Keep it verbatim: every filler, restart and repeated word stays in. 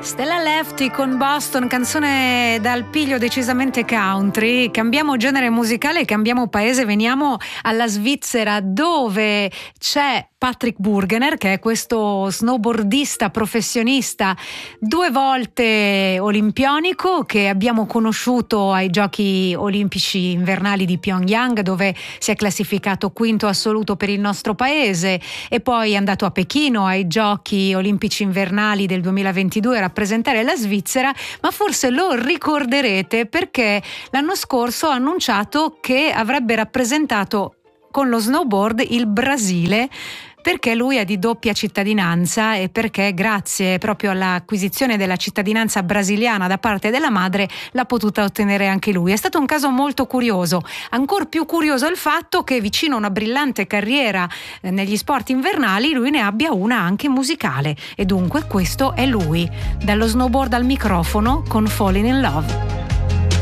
Stella Lefty con Boston, canzone dal piglio decisamente country. Cambiamo genere musicale, cambiamo paese, veniamo alla Svizzera, dove c'è Patrick Burgener, che è questo snowboardista professionista due volte olimpionico, che abbiamo conosciuto ai Giochi Olimpici Invernali di Pyongyang, dove si è classificato quinto assoluto per il nostro paese, e poi è andato a Pechino ai Giochi Olimpici Invernali del duemilaventidue a rappresentare la Svizzera. Ma forse lo ricorderete perché l'anno scorso ha annunciato che avrebbe rappresentato con lo snowboard il Brasile, perché lui è di doppia cittadinanza e perché grazie proprio all'acquisizione della cittadinanza brasiliana da parte della madre l'ha potuta ottenere anche lui. È stato un caso molto curioso. Ancor più curioso è il fatto che vicino a una brillante carriera eh, negli sport invernali lui ne abbia una anche musicale, e dunque questo è lui, dallo snowboard al microfono con Falling in Love.